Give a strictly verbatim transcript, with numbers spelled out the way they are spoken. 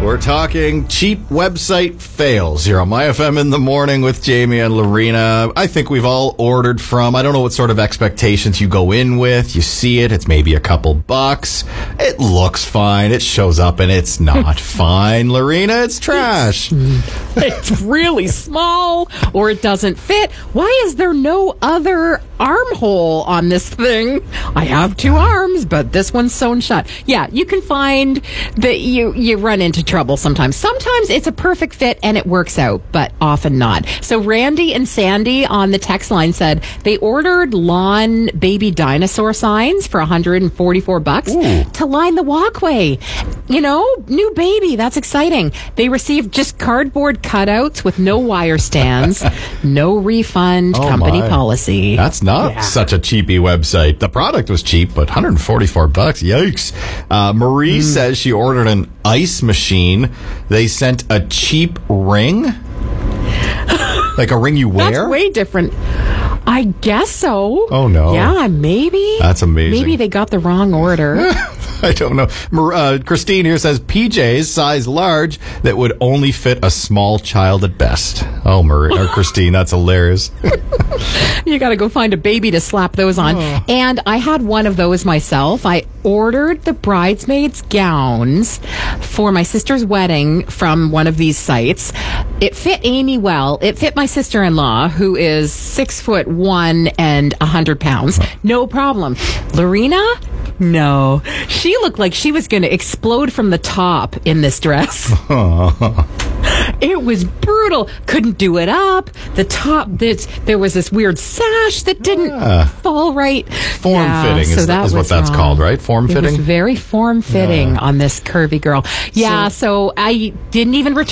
We're talking cheap website fails here on My F M in the Morning with Jamie and Lorena. I think we've all ordered from, I don't know what sort of expectations you go in with. You see it, it's maybe a couple bucks. It looks fine. It shows up and it's not fine. Lorena, it's trash. It's really small or it doesn't fit. Why is there no other armhole on this thing? I have two arms, but this one's sewn shut. Yeah, you can find that you, you run into trouble sometimes. Sometimes it's a perfect fit and it works out, but often not. So Randy and Sandy on the text line said they ordered lawn baby dinosaur signs for one hundred forty-four bucks Ooh. to line the walkway. You know, new baby, that's exciting. They received just cardboard cutouts with no wire stands, no refund, Oh company my. policy. That's not Yeah. such a cheapy website. The product was cheap, but one hundred forty-four bucks. Yikes. Uh, Marie Mm. says she ordered an ice machine. They sent a cheap ring. Like a ring you wear? That's way different. I guess so. Oh, no. Yeah, maybe. That's amazing. Maybe they got the wrong order. I don't know. Mar- Uh, Christine here says P Js size large that would only fit a small child at best. Oh, Marie or Christine, that's hilarious. You got to go find a baby to slap those on. Oh. And I had one of those myself. I ordered the bridesmaids' gowns for my sister's wedding from one of these sites. It fit Amy well. It fit my sister-in-law, who is six foot one and a hundred pounds. No problem. Lorena? No. She looked like she was going to explode from the top in this dress. It was brutal. Couldn't do it up. The top, this, there was this weird sash that didn't Yeah. fall right. Form Yeah, fitting so is, that is what was that's wrong. called, right? Form It fitting? was very form fitting Yeah. on this curvy girl. Yeah, so, I didn't even return.